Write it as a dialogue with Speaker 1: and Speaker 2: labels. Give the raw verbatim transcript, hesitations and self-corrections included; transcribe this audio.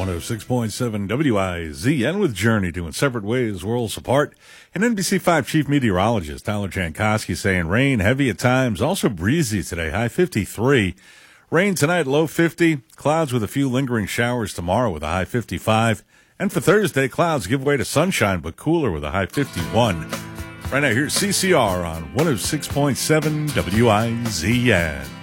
Speaker 1: one oh six point seven W I Z N with Journey doing separate ways, worlds apart. And N B C five chief meteorologist Tyler Jankowski saying rain heavy at times, also breezy today, high fifty-three. Rain tonight, low fifty. Clouds with a few lingering showers tomorrow with a high fifty-five. And for Thursday, clouds give way to sunshine, but cooler with a high fifty-one. Right now, here's C C R on one oh six point seven W I Z N.